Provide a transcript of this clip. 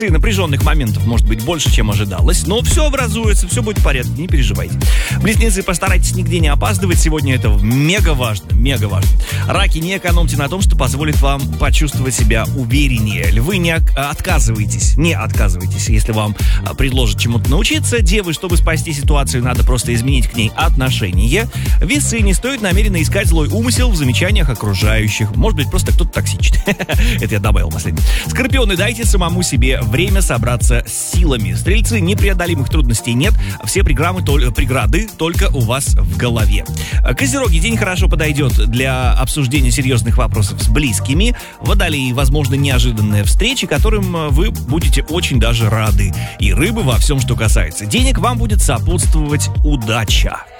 Напряженных моментов может быть больше, чем ожидалось, но все образуется, все будет в порядке, не переживайте. Близнецы, постарайтесь нигде не опаздывать, сегодня это мега важно, мега важно. Раки, не экономьте на том, что позволит вам почувствовать себя увереннее. Львы, не отказывайтесь, если вам предложат чему-то научиться. Девы, чтобы спасти ситуацию, надо просто изменить к ней отношение. Весы, не стоит намеренно искать злой умысел в замечаниях окружающих. Может быть, просто кто-то токсичный. Это я добавил последний. Скорпионы, дайте самому себе время собраться с силами. Стрельцы, непреодолимых трудностей нет. Все преграды только у вас в голове. Козероги, день хорошо подойдет для обсуждения серьезных вопросов с близкими. Водолеи, возможно, неожиданные встречи, которым вы будете очень даже рады. И рыбы, во всем, что касается денег, вам будет сопутствовать удача.